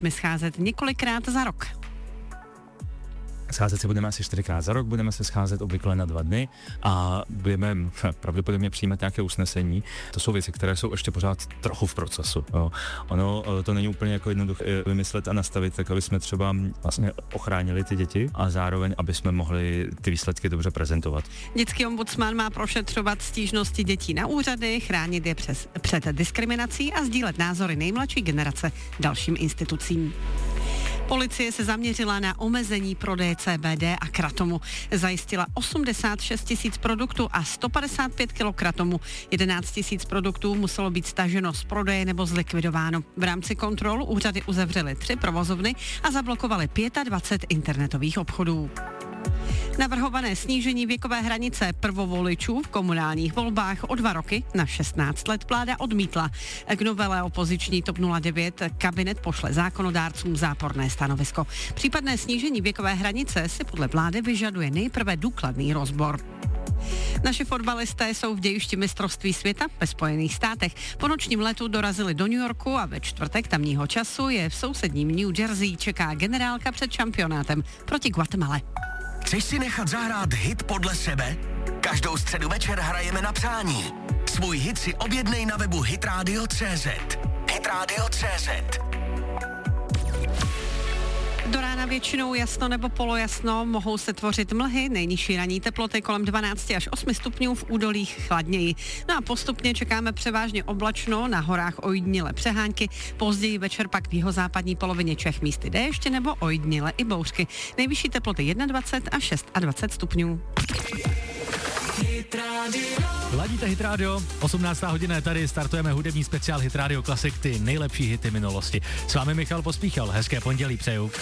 scházet několikrát za rok. Scházet se budeme asi 4krát za rok, budeme se scházet obvykle na 2 dny a budeme pravděpodobně přijímat nějaké usnesení. To jsou věci, které jsou ještě pořád trochu v procesu. Jo. Ono to není úplně jako jednoduché vymyslet a nastavit, tak aby jsme třeba vlastně ochránili ty děti a zároveň, aby jsme mohli ty výsledky dobře prezentovat. Dětský ombudsman má prošetřovat stížnosti dětí na úřady, chránit je před diskriminací a sdílet názory nejmladší generace dalším institucím. Policie se zaměřila na omezení prodeje CBD a kratomu. Zajistila 86 000 produktů a 155 kg kratomu. 11 000 produktů muselo být staženo z prodeje nebo zlikvidováno. V rámci kontrol úřady uzavřely 3 provozovny a zablokovaly 25 internetových obchodů. Navrhované snížení věkové hranice prvovoličů v komunálních volbách o 2 roky na 16 let vláda odmítla. K novele opoziční TOP 09 kabinet pošle zákonodárcům záporné stanovisko. Případné snížení věkové hranice si podle vlády vyžaduje nejprve důkladný rozbor. Naši fotbalisté jsou v dějišti mistrovství světa ve Spojených státech. Po nočním letu dorazili do New Yorku a ve čtvrtek tamního času je v sousedním New Jersey čeká generálka před šampionátem proti Guatemale. Chceš si nechat zahrát hit podle sebe? Každou středu večer hrajeme na přání. Svůj hit si objednej na webu hitradio.cz. Hitradio.cz. Do rána většinou jasno nebo polojasno, mohou se tvořit mlhy, nejnižší ranní teploty kolem 12 až 8 stupňů, v údolích chladněji. No a postupně čekáme převážně oblačno, na horách ojedinile přehánky, později večer pak v jihozápadní polovině Čech místy déště nebo ojedinile i bouřky. Nejvyšší teploty 21 až 26 stupňů. Ladíte Hit Radio, 18. hodina je tady, startujeme hudební speciál Hit Radio Classic, ty nejlepší hity minulosti. S vámi Michal Pospíchal, hezké pondělí přeju.